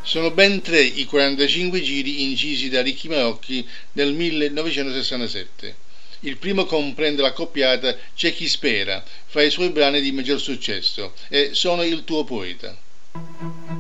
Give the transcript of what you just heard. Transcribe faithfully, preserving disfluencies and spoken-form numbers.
Sono ben tre i quarantacinque giri incisi da Ricchi Malocchi nel millenovecentosessantasette. Il primo comprende l'accoppiata C'è chi spera, fra i suoi brani di maggior successo, e Sono il tuo poeta.